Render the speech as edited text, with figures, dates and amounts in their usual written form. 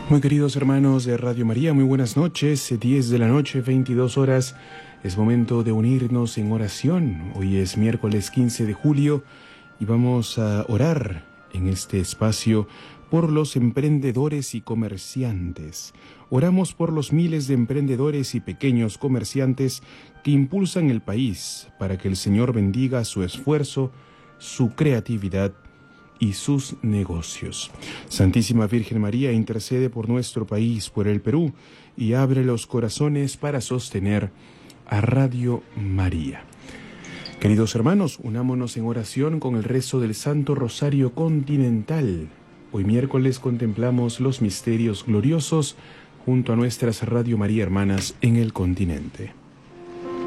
Muy queridos hermanos de Radio María, muy buenas noches, 10 de la noche, 22 horas, es momento de unirnos en oración. Hoy es miércoles 15 de julio y vamos a orar en este espacio por los emprendedores y comerciantes. Oramos por los miles de emprendedores y pequeños comerciantes que impulsan el país para que el Señor bendiga su esfuerzo, su creatividad y sus negocios. Santísima Virgen María, intercede por nuestro país, por el Perú, y abre los corazones para sostener a Radio María. Queridos hermanos, unámonos en oración con el rezo del Santo Rosario Continental. Hoy miércoles contemplamos los misterios gloriosos junto a nuestras Radio María hermanas en el continente.